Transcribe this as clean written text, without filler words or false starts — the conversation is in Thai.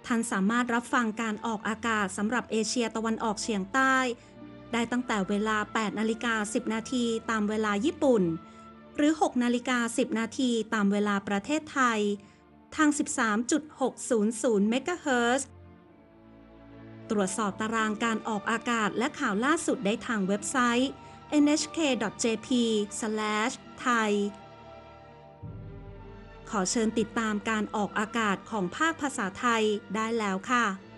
ท่านสามารถรับฟังการออกอากาศสำหรับเอเชียตะวันออกเฉียงใต้ได้ตั้งแต่เวลา 8:10 นาทีตามเวลาญี่ปุ่น หรือ 6:10 นาทีตามเวลาประเทศไทย ทาง 13.600 เมกะเฮิรตซ์ ตรวจสอบตารางการออกอากาศและข่าวล่าสุดได้ทางเว็บไซต์ nhk.jp/thai ขอเชิญติดตามการออกอากาศของภาคภาษาไทยได้แล้วค่ะ